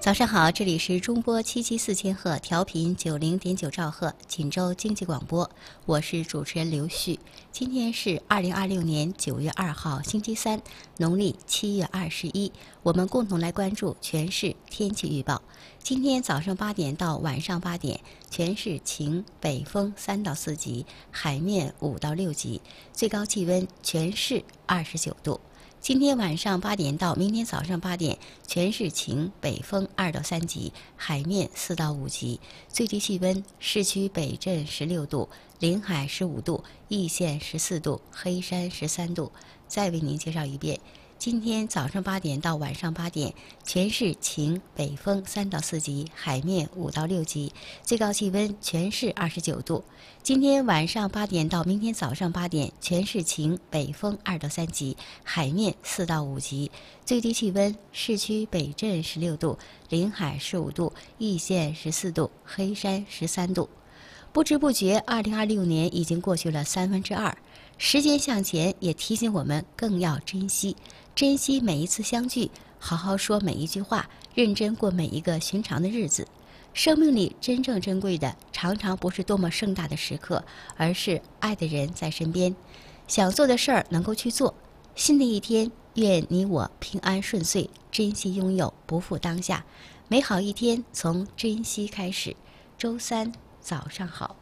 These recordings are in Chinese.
早上好，这里是中波774千赫调频90.9兆赫锦州经济广播，我是主持人刘旭。今天是2026年9月2号，星期三，农历7月21。我们共同来关注全市天气预报。今天早上8点到晚上8点，全市晴，北风3到4级，海面5到6级，最高气温全市29度。今天晚上8点到明天早上8点，全市晴，北风2到3级，海面4到5级，最低气温市区北镇16度，临海15度，易县14度，黑山13度。再为您介绍一遍。今天早上8点到晚上8点，全市晴，北风3到4级，海面5到6级，最高气温全市29度。今天晚上8点到明天早上8点，全市晴，北风2到3级，海面4到5级，最低气温市区北镇16度，临海15度，易县14度，黑山13度。不知不觉，2026年已经过去了2/3。时间向前，也提醒我们更要珍惜每一次相聚，好好说每一句话，认真过每一个寻常的日子。生命里真正珍贵的，常常不是多么盛大的时刻，而是爱的人在身边，想做的事儿能够去做。新的一天，愿你我平安顺遂，珍惜拥有，不负当下。美好一天从珍惜开始。周三早上好。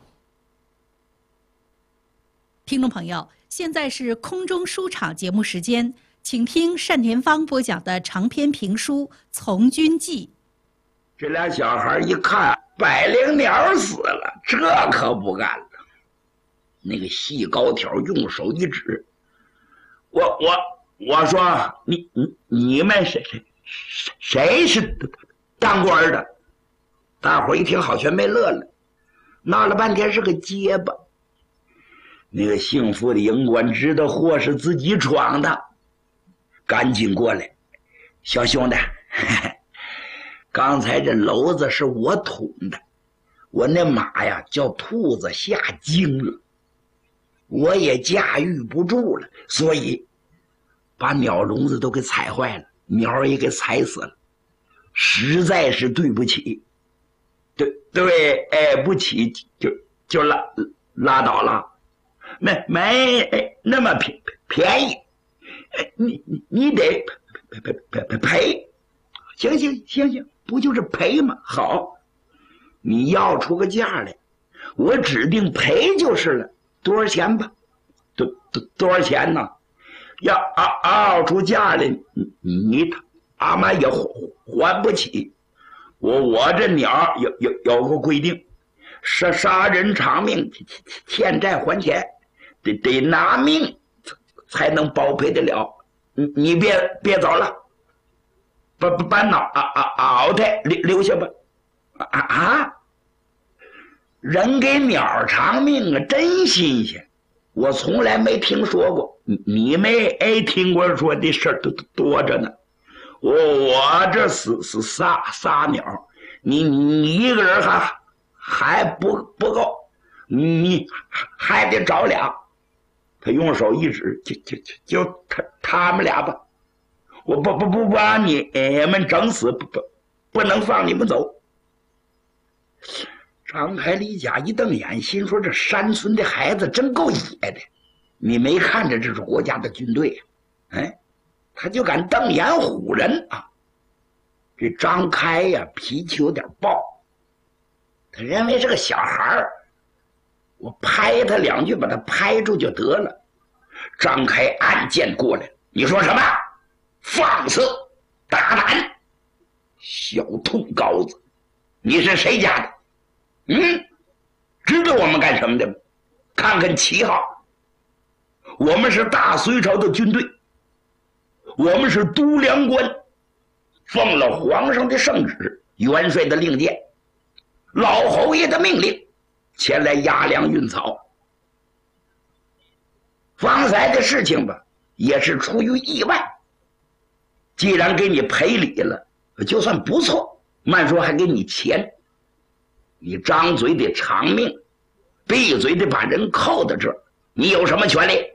听众朋友，现在是空中书场节目时间，请听单田芳播讲的长篇评书《从军记》。 这俩小孩一看百灵鸟死了，这可不干了。那个细高条用手一指，我说你们谁是当官的？大伙一听好全没乐了，闹了半天是个结巴。那个姓傅的营官知道祸是自己闯的，赶紧过来，小兄弟，刚才这篓子是我捅的，我那马呀叫兔子下惊了，我也驾驭不住了，所以把鸟笼子都给踩坏了，鸟也给踩死了，实在是对不起。对，不起就拉倒了，没那么便宜，你得赔，行，不就是赔吗？好，你要出个价来，我指定赔就是了，多少钱吧？多少钱呢？要熬出价来，你他妈也还不起。我这鸟有个规定，杀人偿命，欠债还钱，得拿命才能包赔得了。你别走了，把脑熬太留下吧。人给鸟偿命啊，真新鲜，我从来没听说过。你没听过说的事儿多着呢。我这死仨鸟，你一个人还不够，你还得找俩。他用手一指，就他们俩吧，我不把你们整死，不能放你们走。张开李甲一瞪眼，心说这山村的孩子真够野的，你没看着这是国家的军队啊？他就敢瞪眼唬人啊！这张开呀，脾气有点暴，他认为是个小孩儿，我拍他2句，把他拍住就得了。张开暗箭过来，你说什么？放肆大胆！小兔羔子，你是谁家的？知道我们干什么的吗？看看旗号，我们是大隋朝的军队。我们是都梁官，奉了皇上的圣旨，元帅的令箭，老侯爷的命令，前来押粮运草。方才的事情吧，也是出于意外。既然给你赔礼了，就算不错，慢说还给你钱。你张嘴得偿命，闭嘴得把人扣到这儿，你有什么权利？